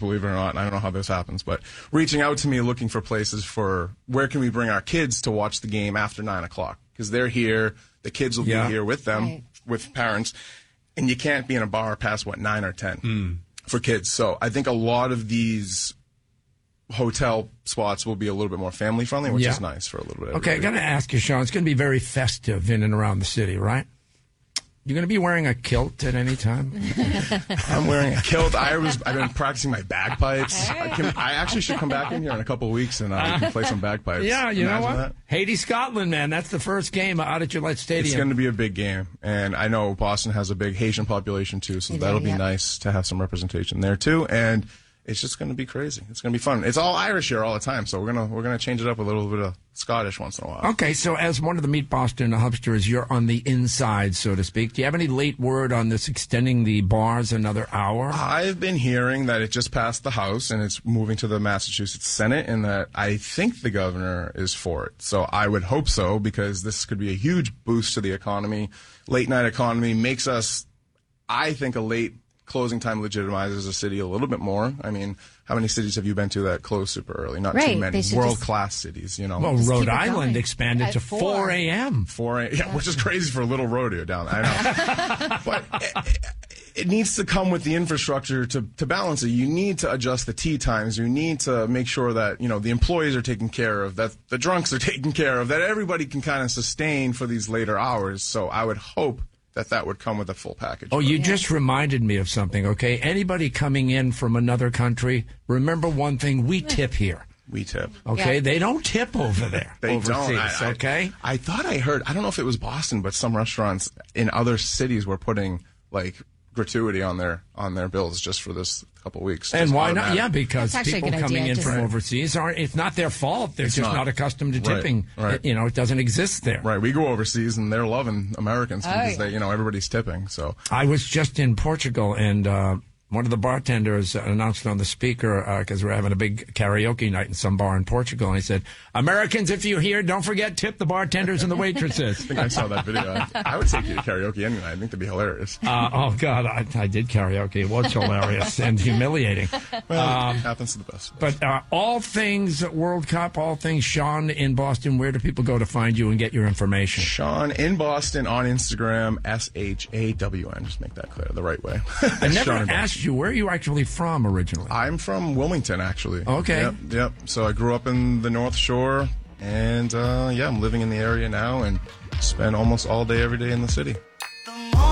believe it or not, and I don't know how this happens, but reaching out to me looking for places for where can we bring our kids to watch the game after 9 o'clock. Because they're here, the kids will be here with them, with parents, and you can't be in a bar past, 9 or 10 for kids. So I think a lot of these hotel spots will be a little bit more family friendly, which is nice for a little bit. Okay, I got to ask you, Sean, it's going to be very festive in and around the city, right? You're going to be wearing a kilt at any time? I'm wearing a kilt. I've been practicing my bagpipes. I actually should come back in here in a couple of weeks and we can play some bagpipes. Yeah, you know what? That? Haiti, Scotland, man. That's the first game out at Gillette Stadium. It's going to be a big game. And I know Boston has a big Haitian population, too, so that'll be nice to have some representation there, too. And it's just going to be crazy. It's going to be fun. It's all Irish here all the time, so we're gonna change it up a little bit of Scottish once in a while. Okay, so as one of the Meet Boston hubsters, you're on the inside, so to speak. Do you have any late word on this extending the bars another hour? I've been hearing that it just passed the House and it's moving to the Massachusetts Senate, and that I think the governor is for it. So I would hope so, because this could be a huge boost to the economy. Late night economy makes us, I think, a late closing time legitimizes a city a little bit more. I mean, how many cities have you been to that close super early? Not too many. World-class cities, you know. Well, Rhode Island expanded to 4 a.m. 4 a.m., yeah, which is crazy for a little rodeo down there. I know. But it needs to come with the infrastructure to balance it. You need to adjust the tea times. You need to make sure that, you know, the employees are taken care of, that the drunks are taken care of, that everybody can kind of sustain for these later hours. So I would hope that would come with a full package. Oh, you just reminded me of something, okay? Anybody coming in from another country, remember one thing, we tip here. We tip. Okay? Yeah. They don't tip over there. They overseas, don't. Okay? I thought I heard, I don't know if it was Boston, but some restaurants in other cities were putting, like, gratuity on their bills just for this couple of weeks. And why not? Yeah, because people coming in from overseas it's not their fault. They're just not accustomed to tipping. Right. You know, it doesn't exist there. Right. We go overseas and they're loving Americans because they, you know, everybody's tipping. So I was just in Portugal and one of the bartenders announced on the speaker, because we're having a big karaoke night in some bar in Portugal, and he said, "Americans, if you're here, don't forget, tip the bartenders and the waitresses." I think I saw that video. I would take you to karaoke anyway. I think that'd be hilarious. Oh, God, I did karaoke. It was hilarious and humiliating. Well, it happens to the best. But all things World Cup, all things Sean in Boston, where do people go to find you and get your information? Sean in Boston on Instagram, SHAWN. Just make that clear the right way. I never asked you, where are you actually from originally? I'm from Wilmington, actually. Okay. Yep. So I grew up in the North Shore, and I'm living in the area now and spend almost all day, every day in the city.